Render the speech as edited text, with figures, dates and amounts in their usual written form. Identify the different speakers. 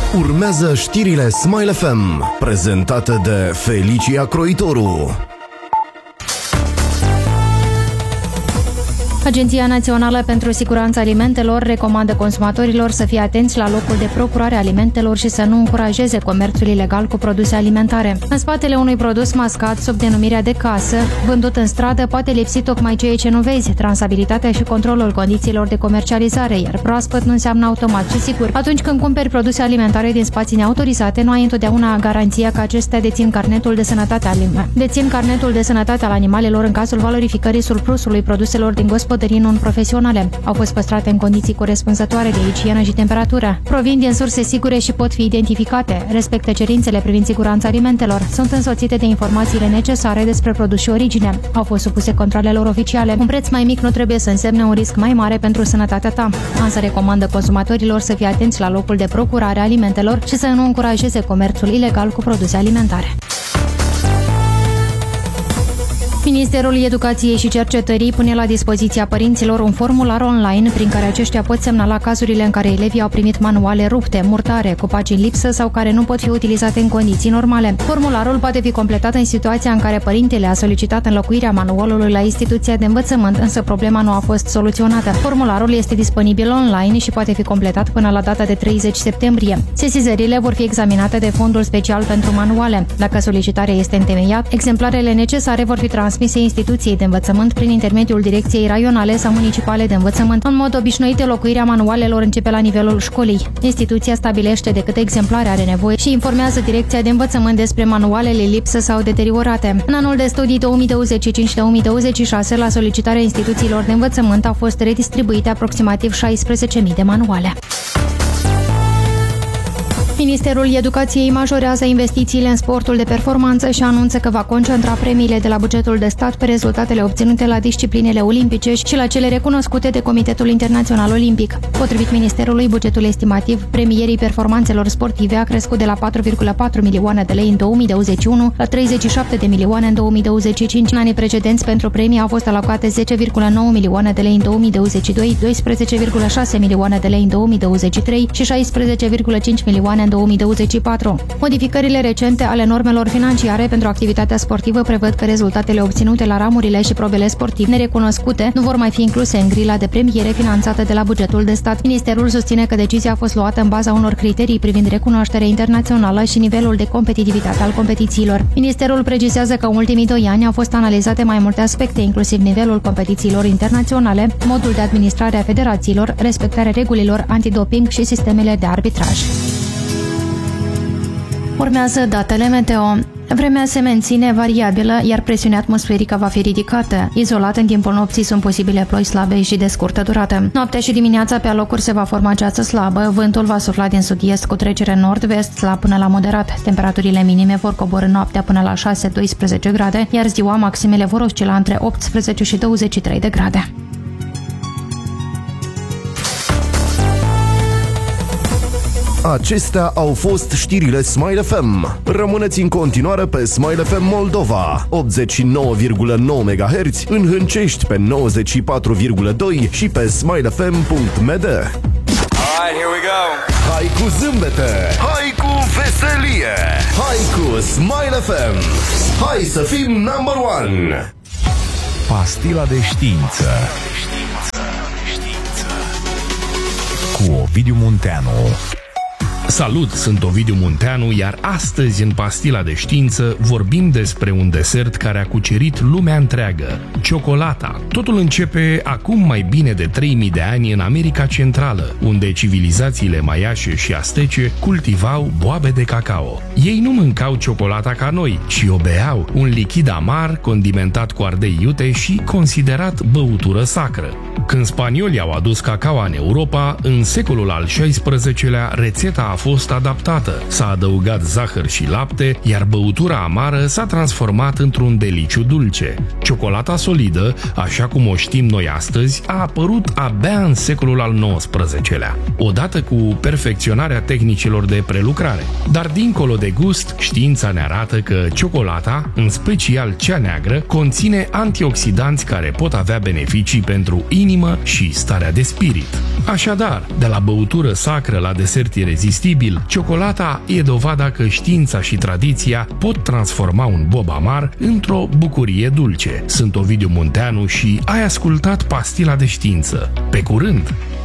Speaker 1: Urmează știrile Smile FM, prezentate de Felicia Croitoru.
Speaker 2: Agenția Națională pentru Siguranța Alimentelor recomandă consumatorilor să fie atenți la locul de procurare a alimentelor și să nu încurajeze comerțul ilegal cu produse alimentare. În spatele unui produs mascat sub denumirea de casă, vândut în stradă, poate lipsi tocmai ceea ce nu vezi, transabilitatea și controlul condițiilor de comercializare, iar proaspăt nu înseamnă automat și sigur. Atunci când cumperi produse alimentare din spații neautorizate, nu ai întotdeauna garanția că acestea dețin carnetul de sănătate al animalelor în cazul valorificării surplusului produselor din gospodării non-profesionale. Au fost păstrate în condiții corespunzătoare de igienă și temperatură. Provin din surse sigure și pot fi identificate. Respectă cerințele privind siguranța alimentelor. Sunt însoțite de informațiile necesare despre produs și origine. Au fost supuse controlelor oficiale. Un preț mai mic nu trebuie să însemne un risc mai mare pentru sănătatea ta. Însă recomandă consumatorilor să fie atenți la locul de procurare a alimentelor și să nu încurajeze comerțul ilegal cu produse alimentare. Ministerul Educației și Cercetării pune la dispoziția părinților un formular online prin care aceștia pot semnala cazurile în care elevii au primit manuale rupte, murdare, cu pagini lipsă sau care nu pot fi utilizate în condiții normale. Formularul poate fi completat în situația în care părintele a solicitat înlocuirea manualului la instituția de învățământ, însă problema nu a fost soluționată. Formularul este disponibil online și poate fi completat până la data de 30 septembrie. Sesizările vor fi examinate de Fondul Special pentru Manuale. Dacă solicitarea este întemeiată, exemplarele necesare vor fi transmise instituției de învățământ prin intermediul direcției raionale sau municipale de învățământ. În mod obișnuit, înlocuirea manualelor începe la nivelul școlii. Instituția stabilește de câte exemplare are nevoie și informează direcția de învățământ despre manualele lipsă sau deteriorate. În anul de studii 2025-2026, la solicitarea instituțiilor de învățământ au fost redistribuite aproximativ 16.000 de manuale. Ministerul Educației majorează investițiile în sportul de performanță și anunță că va concentra premiile de la bugetul de stat pe rezultatele obținute la disciplinele olimpice și la cele recunoscute de Comitetul Internațional Olimpic. Potrivit Ministerului, bugetul estimativ premierii performanțelor sportive a crescut de la 4,4 milioane de lei în 2021 la 37 de milioane în 2025. În anii precedenți, pentru premii au fost alocate 10,9 milioane de lei în 2022, 12,6 milioane de lei în 2023 și 16,5 milioane în 2024. Modificările recente ale normelor financiare pentru activitatea sportivă prevăd că rezultatele obținute la ramurile și probele sportive nerecunoscute nu vor mai fi incluse în grila de premiere finanțată de la bugetul de stat. Ministerul susține că decizia a fost luată în baza unor criterii privind recunoașterea internațională și nivelul de competitivitate al competițiilor. Ministerul precizează că în ultimii 2 ani au fost analizate mai multe aspecte, inclusiv nivelul competițiilor internaționale, modul de administrare a federațiilor, respectarea regulilor antidoping și sistemele de arbitraj. Urmează datele meteo. Vremea se menține variabilă, iar presiunea atmosferică va fi ridicată. Izolat în timpul nopții sunt posibile ploi slabe și de scurtă durată. Noaptea și dimineața pe alocuri se va forma ceață slabă, vântul va sufla din sud-est cu trecere nord-vest slab până la moderat. Temperaturile minime vor coborî noaptea până la 6-12 grade, iar ziua maximele vor oscila între 18 și 23 de grade.
Speaker 1: Acestea au fost știrile Smile FM. Rămâneți în continuare pe Smile FM Moldova, 89,9 MHz, în Hâncești pe 94,2 și pe smilefm.md.
Speaker 3: Alright, here we go.
Speaker 1: Hai cu zâmbete, hai cu veselie, hai cu Smile FM. Hai să fim number one.
Speaker 4: Pastila de știință cu Ovidiu Munteanu.
Speaker 5: Salut, sunt Ovidiu Munteanu, iar astăzi în Pastila de Știință vorbim despre un desert care a cucerit lumea întreagă, ciocolata. Totul începe acum mai bine de 3000 de ani în America Centrală, unde civilizațiile maiașe și astece cultivau boabe de cacao. Ei nu mâncau ciocolata ca noi, ci o beau, un lichid amar, condimentat cu ardei iute și considerat băutură sacră. Când spaniolii au adus cacao în Europa, în secolul al XVI-lea, rețeta a fost adaptată. S-a adăugat zahăr și lapte, iar băutura amară s-a transformat într-un deliciu dulce. Ciocolata solidă, așa cum o știm noi astăzi, a apărut abia în secolul al XIX-lea, odată cu perfecționarea tehnicilor de prelucrare. Dar dincolo de gust, știința ne arată că ciocolata, în special cea neagră, conține antioxidanți care pot avea beneficii pentru inimă și starea de spirit. Așadar, de la băutură sacră la desert irezistibil, posibil. Ciocolata e dovada că știința și tradiția pot transforma un bob amar într-o bucurie dulce. Sunt Ovidiu Munteanu și ai ascultat Pastila de Știință. Pe curând!